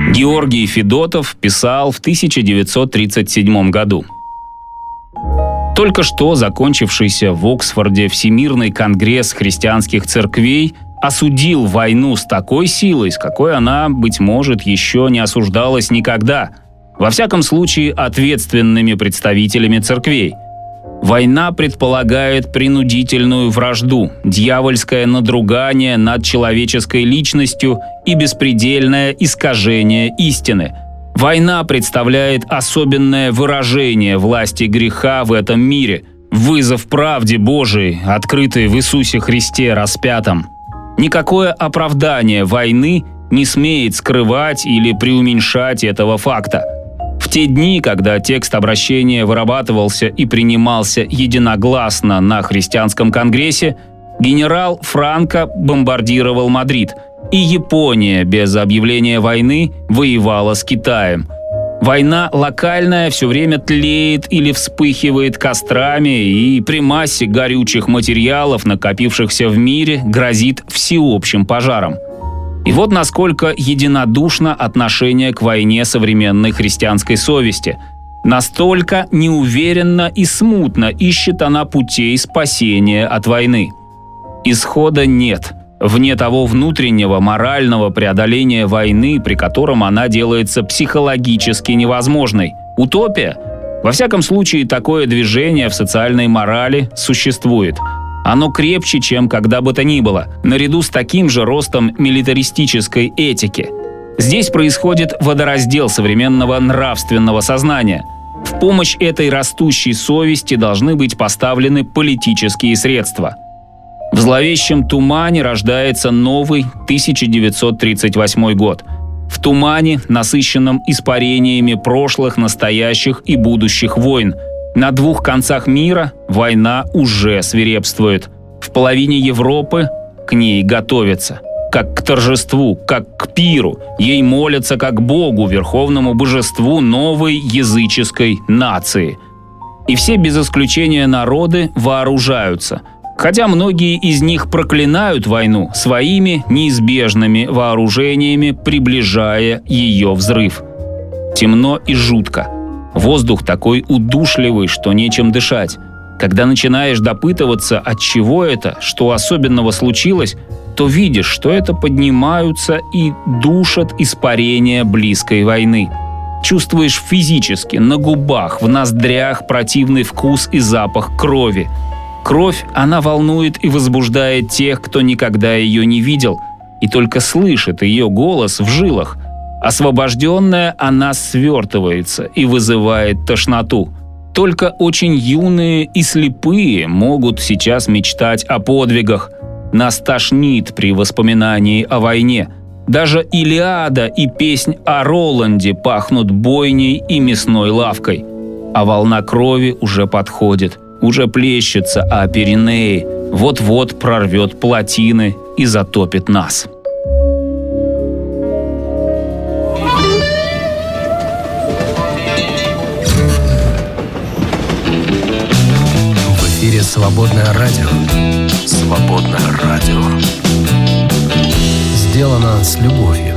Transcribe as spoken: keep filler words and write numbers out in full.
Георгий Федотов писал в тысяча девятьсот тридцать седьмом году. Только что закончившийся в Оксфорде Всемирный конгресс христианских церквей осудил войну с такой силой, с какой она, быть может, еще не осуждалась никогда, во всяком случае ответственными представителями церквей. Война предполагает принудительную вражду, дьявольское надругание над человеческой личностью и беспредельное искажение истины. Война представляет особенное выражение власти греха в этом мире, вызов правде Божией, открытой в Иисусе Христе распятом. Никакое оправдание войны не смеет скрывать или преуменьшать этого факта. В те дни, когда текст обращения вырабатывался и принимался единогласно на христианском конгрессе, генерал Франко бомбардировал Мадрид, и Япония без объявления войны воевала с Китаем. Война локальная все время тлеет или вспыхивает кострами, и при массе горючих материалов, накопившихся в мире, грозит всеобщим пожаром. И вот насколько единодушно отношение к войне современной христианской совести. Настолько неуверенно и смутно ищет она путей спасения от войны. Исхода нет. Вне того внутреннего морального преодоления войны, при котором она делается психологически невозможной. Утопия? Во всяком случае, такое движение в социальной морали существует. Оно крепче, чем когда бы то ни было, наряду с таким же ростом милитаристической этики. Здесь происходит водораздел современного нравственного сознания. В помощь этой растущей совести должны быть поставлены политические средства. В зловещем тумане рождается новый тысяча девятьсот тридцать восьмой год. В тумане, насыщенном испарениями прошлых, настоящих и будущих войн. На двух концах мира война уже свирепствует. В половине Европы к ней готовятся. Как к торжеству, как к пиру. Ей молятся как Богу, верховному божеству новой языческой нации. И все без исключения народы вооружаются. Хотя многие из них проклинают войну своими неизбежными вооружениями, приближая ее взрыв. Темно и жутко. Воздух такой удушливый, что нечем дышать. Когда начинаешь допытываться, от чего это, что особенного случилось, то видишь, что это поднимаются и душат испарения близкой войны. Чувствуешь физически, на губах, в ноздрях противный вкус и запах крови. Кровь, она волнует и возбуждает тех, кто никогда ее не видел, и только слышит ее голос в жилах. Освобожденная, она свертывается и вызывает тошноту. Только очень юные и слепые могут сейчас мечтать о подвигах. Нас тошнит при воспоминании о войне. Даже Илиада и песнь о Роланде пахнут бойней и мясной лавкой. А волна крови уже подходит, уже плещется о Пиренеи, вот-вот прорвет плотины и затопит нас. В эфире «Свободное радио». «Свободное радио». Сделано с любовью.